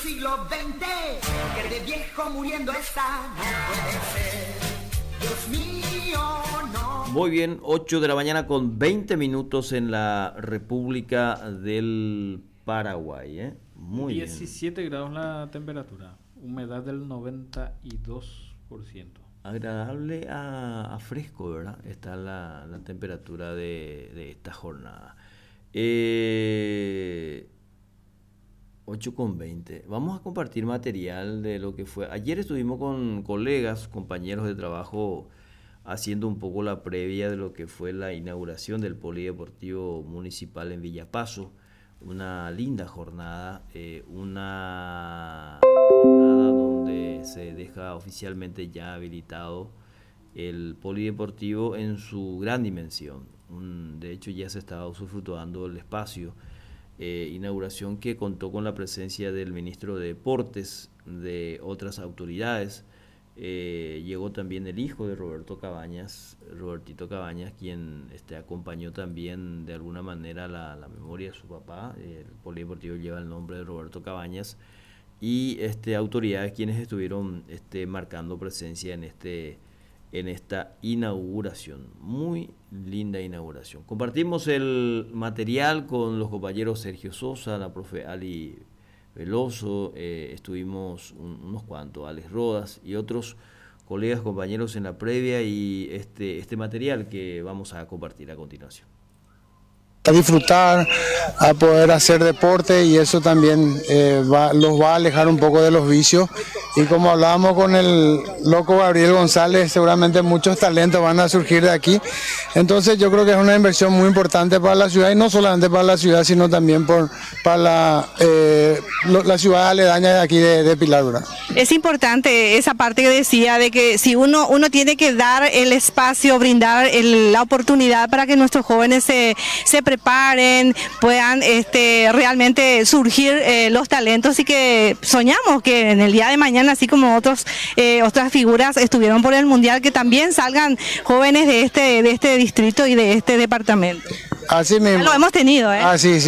siglo XX, que de viejo muriendo está, no puede ser. Dios mío, no. Muy bien, 8 de la mañana con 20 minutos en la República del Paraguay, ¿eh? Muy 17 grados la temperatura, humedad del 92%. Agradable a fresco, ¿verdad? Está la temperatura de esta jornada. 8:20. Vamos a compartir material de lo que fue. Ayer estuvimos con colegas, compañeros de trabajo, haciendo un poco la previa de lo que fue la inauguración del Polideportivo Municipal en Villapaso. Una linda jornada, una jornada donde se deja oficialmente ya habilitado el Polideportivo en su gran dimensión. De hecho ya se estaba usufructuando el espacio. Inauguración que contó con la presencia del ministro de Deportes, de otras autoridades. Llegó también el hijo de Robertito Cabañas, quien acompañó también de alguna manera la memoria de su papá. El Polideportivo lleva el nombre de Roberto Cabañas, y autoridades quienes estuvieron marcando presencia en esta inauguración. Muy linda inauguración. Compartimos el material con los compañeros Sergio Sosa, la profe Ali Veloso, estuvimos unos cuantos, Alex Rodas y otros colegas, compañeros en la previa, y este material que vamos a compartir a continuación. A disfrutar, a poder hacer deporte, y eso también los va a alejar un poco de los vicios. Y como hablábamos con el loco Gabriel González, seguramente muchos talentos van a surgir de aquí. Entonces yo creo que es una inversión muy importante para la ciudad, y no solamente para la ciudad, sino también para la ciudad aledaña de aquí de Pilar, ¿verdad? Es importante esa parte que decía de que si uno tiene que dar el espacio, brindar la oportunidad para que nuestros jóvenes se preparen, puedan realmente surgir los talentos, y que soñamos que en el día de mañana, así como otras figuras estuvieron por el Mundial, que también salgan jóvenes de este distrito y de este departamento. Así mismo. Ya lo hemos tenido, ¿eh? Sí.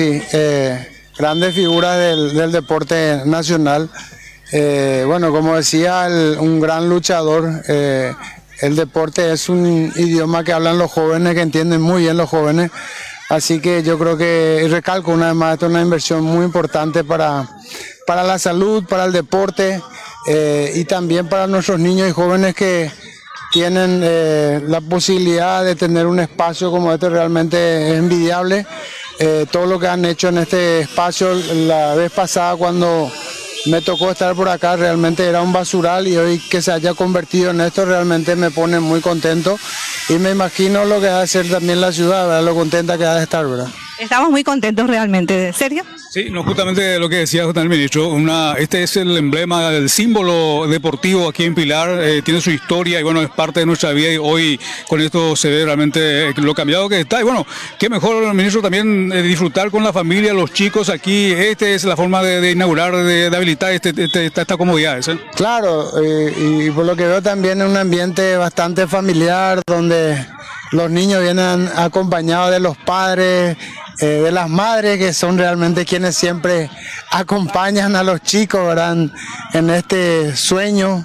Grandes figuras del deporte nacional. Bueno, como decía un gran luchador, el deporte es un idioma que hablan los jóvenes, que entienden muy bien los jóvenes. Así que yo creo que, recalco una vez más, esto es una inversión muy importante para la salud, para el deporte, y también para nuestros niños y jóvenes que tienen la posibilidad de tener un espacio como este. Realmente es envidiable todo lo que han hecho en este espacio. La vez pasada, cuando me tocó estar por acá, realmente era un basural, y hoy que se haya convertido en esto realmente me pone muy contento, y me imagino lo que va a hacer también la ciudad, ¿verdad? Lo contenta que va a estar, ¿verdad? Estamos muy contentos realmente. ¿Sergio? Sí, no, justamente lo que decía el ministro, este es el emblema, el símbolo deportivo aquí en Pilar, tiene su historia, y bueno, es parte de nuestra vida, y hoy con esto se ve realmente lo cambiado que está. Y bueno, qué mejor, ministro, también disfrutar con la familia, los chicos aquí. Es la forma de inaugurar, de habilitar esta comodidad, ¿eh? Claro, y por lo que veo también en un ambiente bastante familiar, donde los niños vienen acompañados de los padres, de las madres, que son realmente quienes siempre acompañan a los chicos, ¿verdad? En este sueño.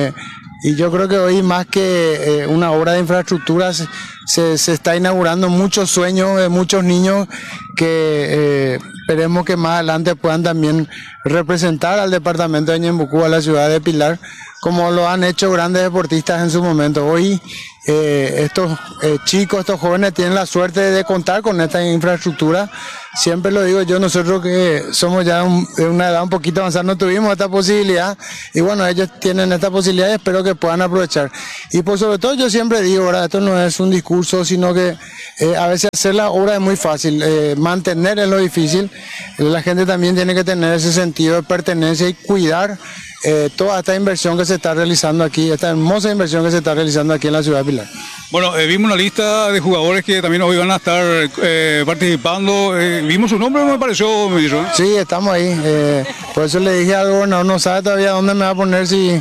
Y yo creo que hoy, más que una obra de infraestructura, se está inaugurando muchos sueños de muchos niños que esperemos que más adelante puedan también representar al departamento de Ñembucú, a la ciudad de Pilar, como lo han hecho grandes deportistas en su momento. Hoy estos chicos, estos jóvenes tienen la suerte de contar con esta infraestructura. Siempre lo digo yo, nosotros que somos ya de una edad un poquito avanzada no tuvimos esta posibilidad, y bueno, ellos tienen esta posibilidad, y espero que puedan aprovechar. Y por sobre todo yo siempre digo, ¿verdad? Esto no es un discurso, sino que a veces hacer la obra es muy fácil, mantener es lo difícil. La gente también tiene que tener ese sentido de pertenencia y cuidar toda esta inversión que se está realizando aquí, esta hermosa inversión que se está realizando aquí en la ciudad de Pilar. Bueno, vimos una lista de jugadores que también hoy van a estar participando. Vimos su nombre, me pareció, ministro. Sí, estamos ahí. Por eso le dije al gobernador, no sabe todavía dónde me va a poner, si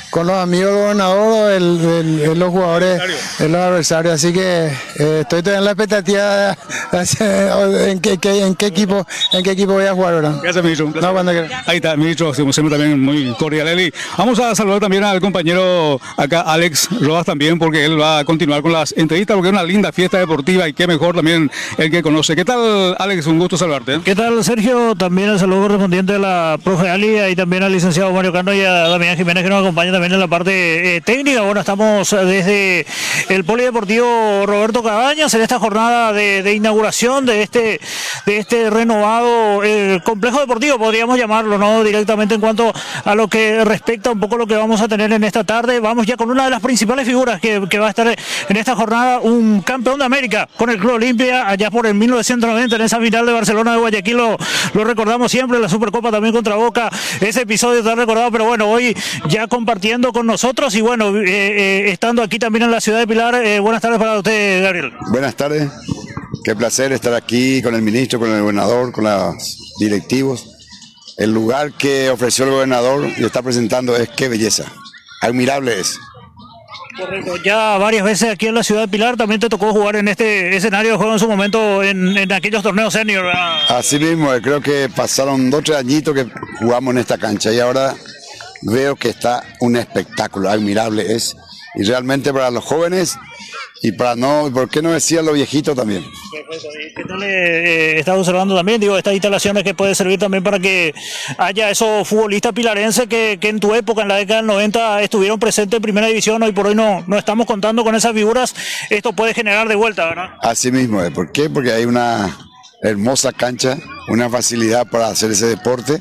con los amigos del gobernador o los jugadores, los adversarios. Así que estoy todavía en la expectativa de en qué equipo voy a jugar ahora. Gracias, ministro. No, cuando quiera. Ahí está, ministro, como siempre también muy cordial. Eli, vamos a saludar también al compañero acá, Alex Rodas, también, porque él va a continuar con las entrevistas, porque es una linda fiesta deportiva y qué mejor también el que conoce. ¿Qué tal, Alex? Un gusto saludarte. ¿Qué tal, Sergio? También el saludo correspondiente a la profe Ali y también al licenciado Mario Cano y a Damián Jiménez, que nos acompaña también en la parte técnica. Bueno, estamos desde el Polideportivo Roberto Cabañas en esta jornada de inauguración de este renovado complejo deportivo, podríamos llamarlo, ¿no? Directamente en cuanto a lo que respecta un poco lo que vamos a tener en esta tarde. Vamos ya con una de las principales figuras que va a estar en esta jornada, un campeón de América con el Club Olimpia allá por el 1990 en esa final de Barcelona de Guayaquil. Lo recordamos siempre, la Supercopa también contra Boca, ese episodio está recordado, pero bueno, hoy ya compartiendo con nosotros y bueno, estando aquí también en la ciudad de Pilar. Buenas tardes para usted, Gabriel. Buenas tardes, qué placer estar aquí con el ministro, con el gobernador, con los directivos. El lugar que ofreció el gobernador y está presentando es qué belleza, admirable es. Correcto, ya varias veces aquí en la ciudad de Pilar también te tocó jugar en este escenario de juego en su momento en aquellos torneos senior, ¿verdad? Así mismo, creo que pasaron 2 o 3 añitos que jugamos en esta cancha y ahora veo que está un espectáculo, admirable es, y realmente para los jóvenes y para no, ¿por qué no decir a los viejitos también? Perfecto. ¿Y qué tal estás observando también, digo, estas instalaciones que puede servir también para que haya esos futbolistas pilarenses que en tu época, en la década del 90, estuvieron presentes en primera división, hoy por hoy no estamos contando con esas figuras, esto puede generar de vuelta, ¿verdad? Así mismo, ¿por qué? Porque hay una hermosa cancha, una facilidad para hacer ese deporte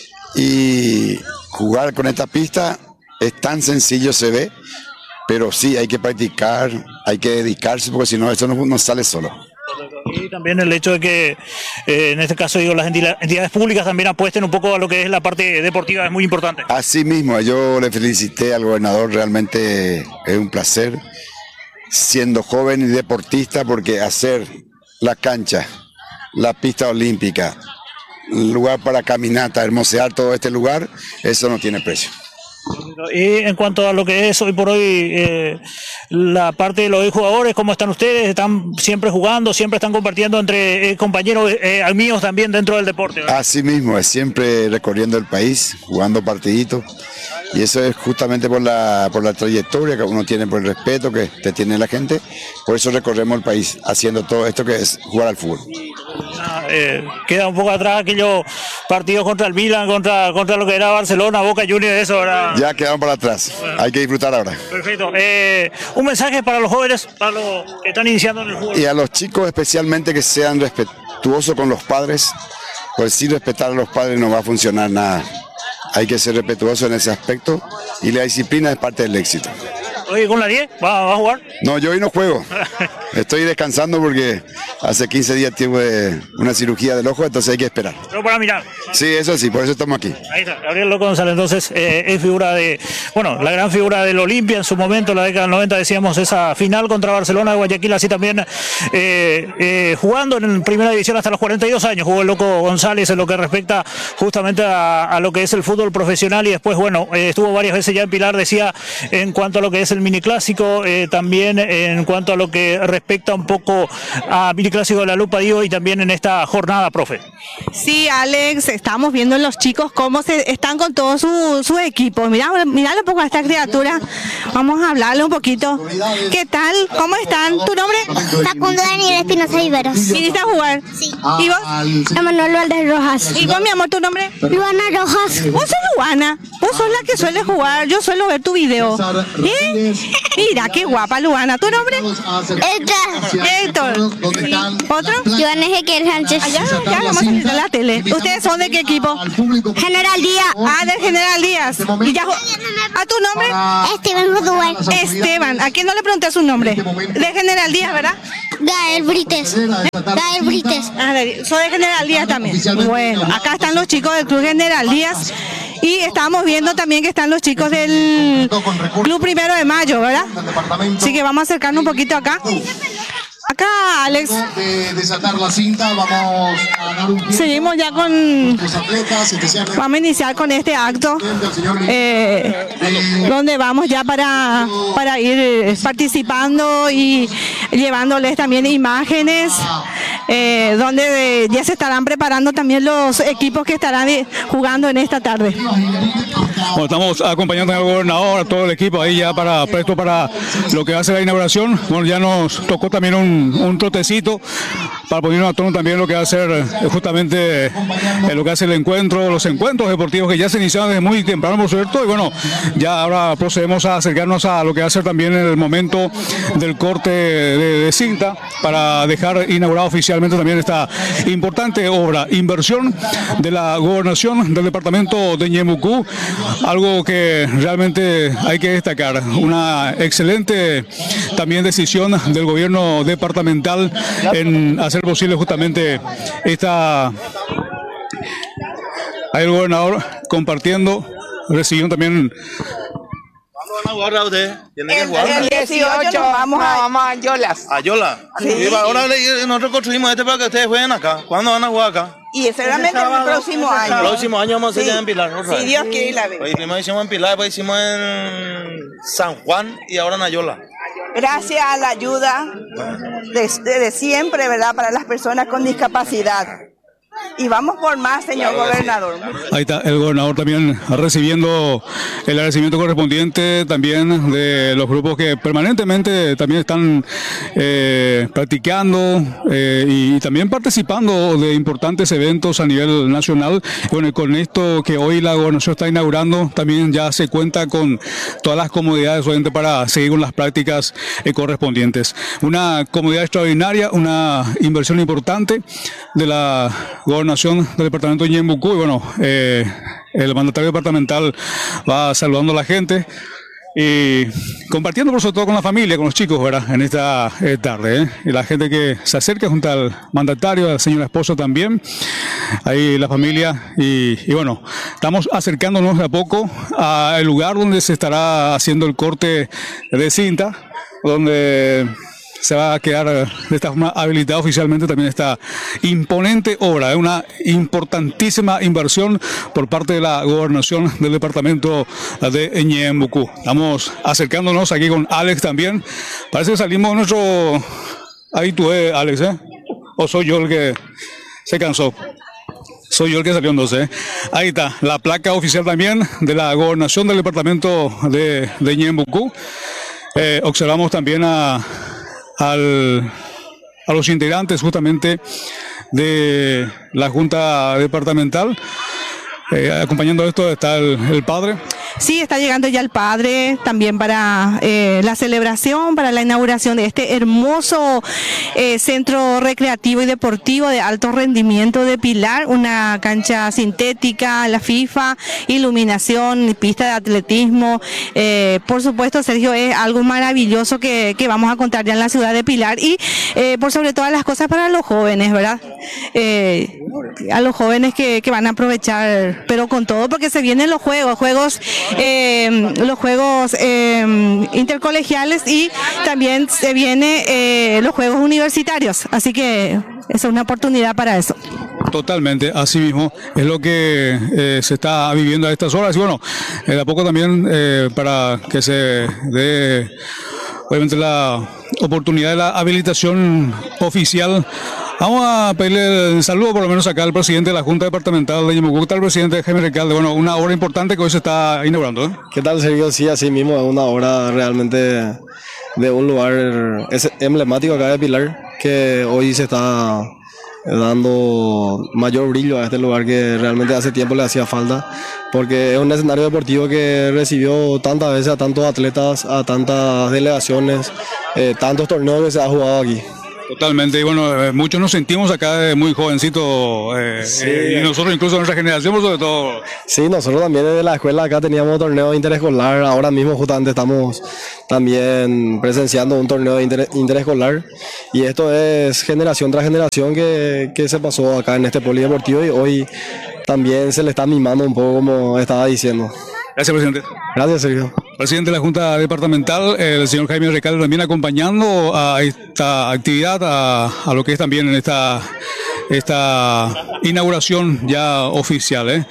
y jugar con esta pista es tan sencillo, se ve, pero sí hay que practicar, hay que dedicarse, porque si no, esto no sale solo. Y también el hecho de que, en este caso, digo, las entidades públicas también apuesten un poco a lo que es la parte deportiva, es muy importante. Así mismo, yo le felicité al gobernador, realmente es un placer, siendo joven y deportista, porque hacer la cancha, la pista olímpica, lugar para caminata, hermosear todo este lugar, eso no tiene precio. Y en cuanto a lo que es hoy por hoy la parte de los jugadores, ¿cómo están ustedes? ¿Están siempre jugando, siempre están compartiendo entre compañeros míos también dentro del deporte, ¿verdad? Así mismo, es siempre recorriendo el país, jugando partiditos, y eso es justamente por la trayectoria que uno tiene, por el respeto que te tiene la gente, por eso recorremos el país haciendo todo esto que es jugar al fútbol. Queda un poco atrás aquellos partidos contra el Milan, contra lo que era Barcelona, Boca Juniors, eso, ¿verdad? Ya quedaron para atrás, hay que disfrutar ahora. Perfecto. Un mensaje para los jóvenes, para los que están iniciando en el fútbol. Y a los chicos especialmente que sean respetuosos con los padres, pues sin respetar a los padres no va a funcionar nada. Hay que ser respetuoso en ese aspecto y la disciplina es parte del éxito. Oye, ¿con la 10? ¿Va a jugar? No, yo hoy no juego. Estoy descansando porque hace 15 días tuve una cirugía del ojo, entonces hay que esperar. Pero para mirar. Sí, eso sí, por eso estamos aquí. Ahí está, Gabriel Loco González, entonces es figura de, bueno, la gran figura del Olimpia en su momento, la década del 90, decíamos, esa final contra Barcelona de Guayaquil, así también jugando en primera división hasta los 42 años, jugó el Loco González en lo que respecta justamente a lo que es el fútbol profesional y después, bueno, estuvo varias veces ya en Pilar, decía, en cuanto a lo que es el miniclásico, también en cuanto a lo que respecta un poco a miniclásico de la Lupa, digo, y también en esta jornada, profe. Sí, Alex, estamos viendo los chicos cómo están con todos sus equipos. Mirá un poco a esta criatura. Vamos a hablarle un poquito. ¿Qué tal? ¿Cómo están? ¿Tu nombre? Facundo Daniel Espinosa Viveros. ¿Viniste a jugar? Sí. ¿Y vos? Emanuel Valdez Rojas. ¿Y vos, mi amor, tu nombre? Luana Rojas. Vos sos Luana. Vos sos la que suele jugar. Yo suelo ver tu video. Mira, qué guapa, Luana. ¿Tu nombre? Héctor. ¿Sí? ¿Otro? Joan Ezequiel Sánchez. Ya vamos a salir de la tele. ¿Ustedes son de qué equipo? General Díaz. Ah, del General Díaz. ¿Y ya ¿a tu nombre? Esteban Joduel. Esteban. ¿A quién no le pregunté su nombre? De General Díaz, ¿verdad? Gael Brites. Gael Brites. Ah, soy de General Díaz también. Bueno, acá están los chicos del Club General Díaz. Y estamos viendo también que están los chicos del Club 1 de Mayo, ¿verdad? Así que vamos a acercarnos un poquito acá. Acá, Alex. De desatar la cinta, vamos a dar un tiempo. Seguimos ya con... Vamos a iniciar con este acto, donde vamos ya para ir participando y llevándoles también imágenes, donde ya se estarán preparando también los equipos que estarán jugando en esta tarde. Bueno, estamos acompañando al gobernador, a todo el equipo ahí ya presto para lo que va a ser la inauguración. Bueno, ya nos tocó también un trotecito para ponernos a tono también lo que va a ser justamente lo que hace el encuentro, los encuentros deportivos que ya se iniciaron desde muy temprano, por cierto. Y bueno, ya ahora procedemos a acercarnos a lo que va a ser también el momento del corte de cinta para dejar inaugurada oficialmente también esta importante obra, inversión de la gobernación del departamento de Ñeembucú, algo que realmente hay que destacar, una excelente también decisión del gobierno departamental en hacer posible justamente esta... Ahí el gobernador compartiendo, recibiendo también... ¿Cuándo van a jugar a ustedes? ¿Tienen que jugar? El 18 vamos a Yolas. ¿A Yola? Sí. Ahora nosotros construimos este para que ustedes jueguen acá. ¿Cuándo van a jugar acá? Y seguramente el próximo año. El próximo año vamos a hacer ya en Pilar, ¿no? Si Dios quiere y la ve. Primero hicimos en Pilar, después hicimos en San Juan y ahora en Ayola. Gracias a la ayuda de siempre, ¿verdad? Para las personas con discapacidad. Y vamos por más, señor gobernador. Ahí está el gobernador también recibiendo el agradecimiento correspondiente también de los grupos que permanentemente también están practicando y también participando de importantes eventos a nivel nacional. Bueno, con esto que hoy la gobernación está inaugurando, también ya se cuenta con todas las comodidades obviamente para seguir con las prácticas correspondientes. Una comodidad extraordinaria, una inversión importante de la gobernación del departamento de Ñeembucú. Y bueno, el mandatario departamental va saludando a la gente y compartiendo por sobre todo con la familia, con los chicos, ¿verdad? En esta tarde, y la gente que se acerca junto al mandatario, a la señora esposa también, ahí la familia, y bueno, estamos acercándonos de a poco al lugar donde se estará haciendo el corte de cinta, donde se va a quedar de esta forma habilitada oficialmente también esta imponente obra, una importantísima inversión por parte de la gobernación del departamento de Ñeembucú. Estamos acercándonos aquí con Alex también. Parece que salimos de nuestro... Ahí tú, Alex, ¿eh? ¿O soy yo el que se cansó? Soy yo el que salió en 12. Ahí está, la placa oficial también de la gobernación del departamento de Ñeembucú. Observamos también a los integrantes justamente de la Junta Departamental. Acompañando esto está el padre. Sí, está llegando ya el padre también para la celebración, para la inauguración de este hermoso centro recreativo y deportivo de alto rendimiento de Pilar, una cancha sintética, la FIFA, iluminación, pista de atletismo. Por supuesto, Sergio, es algo maravilloso que vamos a contar ya en la ciudad de Pilar y por sobre todas las cosas para los jóvenes, ¿verdad? A los jóvenes que van a aprovechar, pero con todo, porque se vienen los juegos intercolegiales y también se viene los juegos universitarios, así que es una oportunidad para eso. Totalmente, así mismo es lo que se está viviendo a estas horas y bueno, de a poco también para que se dé obviamente la oportunidad de la habilitación oficial. Vamos a pedirle el saludo por lo menos acá al presidente de la Junta Departamental de Ñeembucú, el presidente Jaime Recalde. Bueno, una obra importante que hoy se está inaugurando, ¿eh? ¿Qué tal, Sergio? Sí, así mismo, es una obra realmente de un lugar emblemático acá de Pilar, que hoy se está dando mayor brillo a este lugar que realmente hace tiempo le hacía falta, porque es un escenario deportivo que recibió tantas veces a tantos atletas, a tantas delegaciones, tantos torneos que se ha jugado aquí. Totalmente, y bueno, muchos nos sentimos acá de muy jovencito, sí. Y nosotros incluso nuestra generación sobre todo. Sí, nosotros también desde la escuela acá teníamos torneo interescolar, ahora mismo justamente estamos también presenciando un torneo interescolar y esto es generación tras generación que se pasó acá en este polideportivo y hoy también se le está mimando un poco como estaba diciendo. Gracias, presidente. Gracias, Sergio. Presidente de la Junta Departamental, el señor Jaime Recalde, también acompañando a esta actividad, a lo que es también en esta inauguración ya oficial.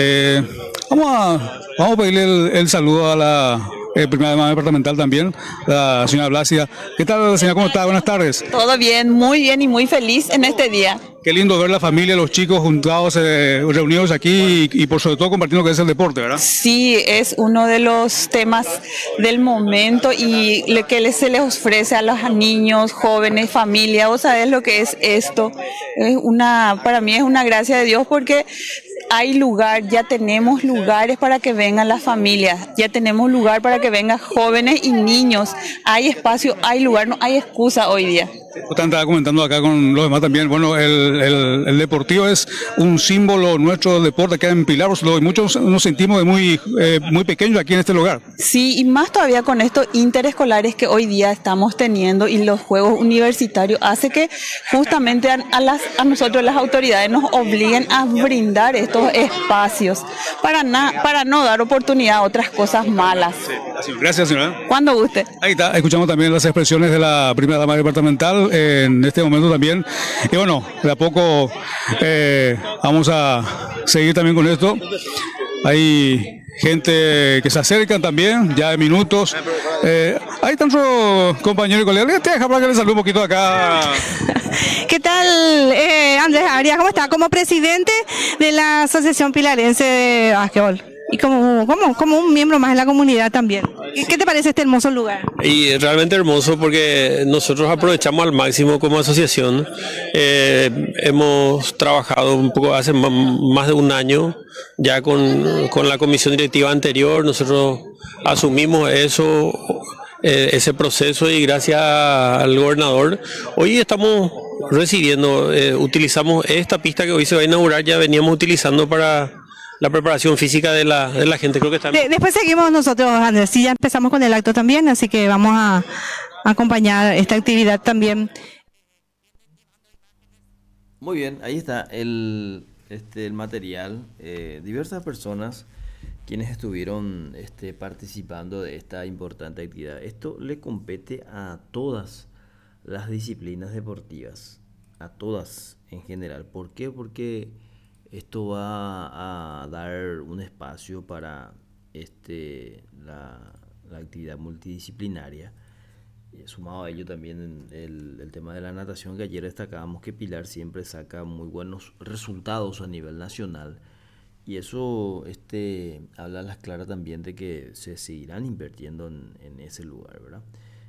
Vamos a pedirle el saludo a la primera dama departamental también, la señora Blásia. ¿Qué tal, señora? ¿Cómo está? Buenas tardes. Todo bien, muy bien y muy feliz en este día. Qué lindo ver la familia, los chicos juntados, reunidos aquí y por sobre todo compartiendo lo que es el deporte, ¿verdad? Sí, es uno de los temas del momento y que se les ofrece a los niños, jóvenes, familia. ¿Vos sabés lo que es esto? Para mí es una gracia de Dios porque hay lugar, ya tenemos lugares para que vengan las familias, ya tenemos lugar para que vengan jóvenes y niños. Hay espacio, hay lugar, no hay excusa hoy día. Usted estaba comentando acá con los demás también, bueno, el deportivo es un símbolo nuestro del deporte acá en Pilar, muchos nos sentimos de muy pequeños aquí en este lugar. Sí, y más todavía con estos interescolares que hoy día estamos teniendo y los juegos universitarios, hace que justamente a nosotros las autoridades nos obliguen a brindar estos espacios para no dar oportunidad a otras cosas malas. Sí, gracias, señora. Cuando guste. Ahí está, escuchamos también las expresiones de la primera dama departamental en este momento también. Y bueno, de a poco vamos a seguir también con esto. Hay gente que se acerca también, ya de minutos. Hay tantos compañeros y colegas. Te deja para que le salude un poquito acá. ¿Qué tal, Andrés Arias? ¿Cómo está? Como presidente de la Asociación Pilarense de Básquetbol y como un miembro más de la comunidad también. ¿Qué te parece este hermoso lugar? Y realmente hermoso porque nosotros aprovechamos al máximo como asociación. Hemos trabajado un poco hace más de un año ya con la comisión directiva anterior. Nosotros asumimos ese proceso y gracias al gobernador hoy estamos recibiendo, utilizamos esta pista que hoy se va a inaugurar, ya veníamos utilizando para la preparación física de la gente. Creo que está bien. Después seguimos nosotros, Andrés, sí, ya empezamos con el acto también, así que vamos a acompañar esta actividad también. Muy bien, ahí está el material. Diversas personas quienes estuvieron participando de esta importante actividad. Esto le compete a todas las disciplinas deportivas, a todas en general. ¿Por qué? Porque esto va a dar un espacio para la actividad multidisciplinaria. Sumado a ello también el tema de la natación, que ayer destacábamos que Pilar siempre saca muy buenos resultados a nivel nacional. Y eso habla a las claras también de que se seguirán invirtiendo en ese lugar, ¿verdad?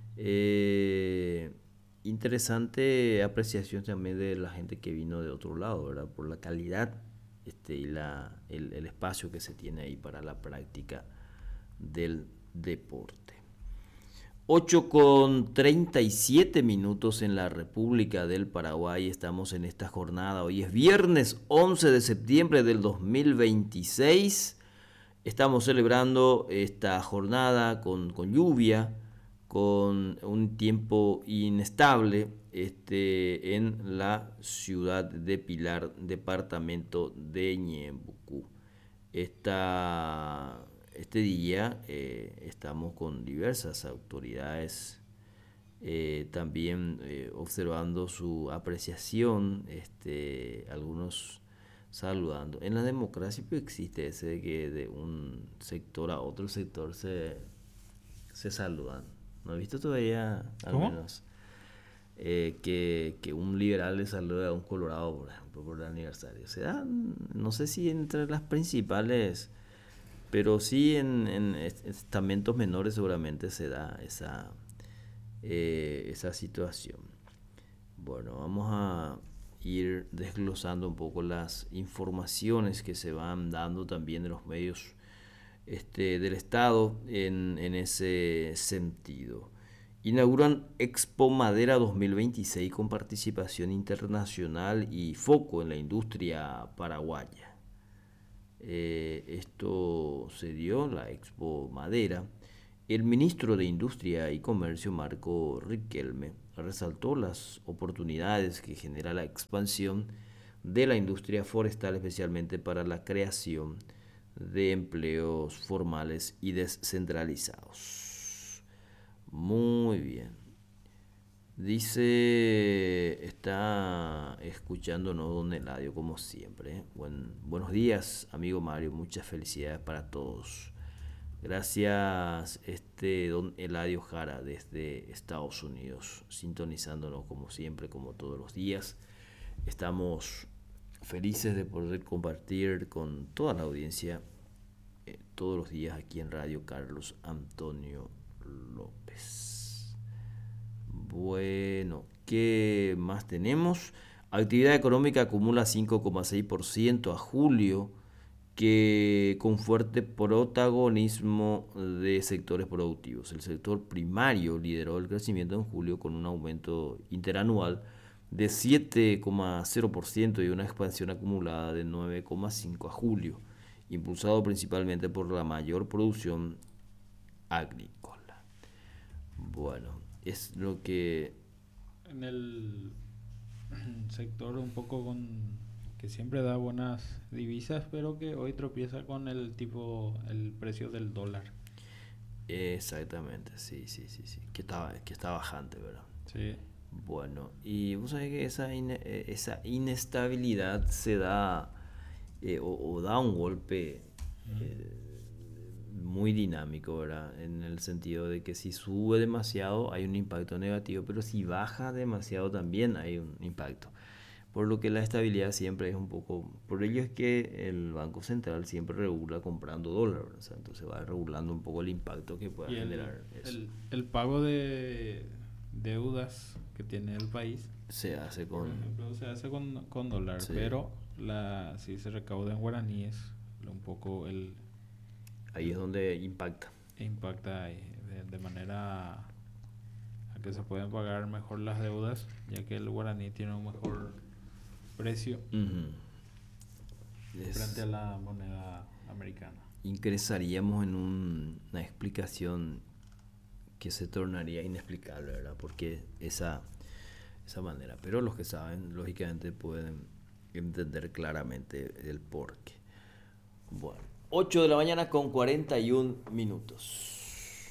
Interesante apreciación también de la gente que vino de otro lado, ¿verdad? Por la calidad y el espacio que se tiene ahí para la práctica del deporte. 8:37 en la República del Paraguay. Estamos en esta jornada. Hoy es viernes 11 de septiembre del 2026. Estamos celebrando esta jornada con lluvia, con un tiempo inestable en la ciudad de Pilar, departamento de Ñembucú. Este día estamos con diversas autoridades también observando su apreciación, algunos saludando. En la democracia pues, existe ese de que de un sector a otro sector se saludan. ¿No he visto todavía al menos que un liberal le salude a un colorado, por ejemplo, por el aniversario? Se da, no sé si entre las principales, pero sí en estamentos menores seguramente se da esa situación. Bueno, vamos a ir desglosando un poco las informaciones que se van dando también de los medios del Estado en ese sentido. Inauguran Expo Madera 2026 con participación internacional y foco en la industria paraguaya. Esto se dio, la Expo Madera. El ministro de Industria y Comercio, Marco Riquelme, resaltó las oportunidades que genera la expansión de la industria forestal, especialmente para la creación de empleos formales y descentralizados. Muy bien. Dice, está escuchándonos don Eladio como siempre. Buenos días, amigo Mario, muchas felicidades para todos. Gracias, don Eladio Jara desde Estados Unidos, sintonizándonos como siempre, como todos los días. Estamos felices de poder compartir con toda la audiencia todos los días aquí en Radio Carlos Antonio López. Bueno, ¿qué más tenemos? Actividad económica acumula 5,6% a julio, que con fuerte protagonismo de sectores productivos. El sector primario lideró el crecimiento en julio con un aumento interanual de 7,0% y una expansión acumulada de 9,5% a julio, impulsado principalmente por la mayor producción agrícola. Bueno, es lo que... En el sector un poco que siempre da buenas divisas, pero que hoy tropieza con el precio del dólar. Exactamente, sí, que está bajante, ¿verdad? Sí. Bueno, y vos sabés que esa inestabilidad se da o da un golpe muy dinámico, ¿verdad? En el sentido de que si sube demasiado hay un impacto negativo, pero si baja demasiado también hay un impacto. Por lo que la estabilidad siempre es un poco... Por ello es que el Banco Central siempre regula comprando dólares, ¿verdad? O sea, entonces va regulando un poco el impacto que pueda generar eso. El pago de deudas que tiene el país se hace con... Por ejemplo, se hace con dólar, sí. Pero si se recauda en guaraníes, un poco ahí es donde impacta. Impacta de manera a que se pueden pagar mejor las deudas, ya que el guaraní tiene un mejor precio frente a la moneda americana. Ingresaríamos en una explicación que se tornaría inexplicable, ¿verdad? Porque esa manera. Pero los que saben, lógicamente, pueden entender claramente el porqué. Bueno, 8 de la mañana con 41 minutos.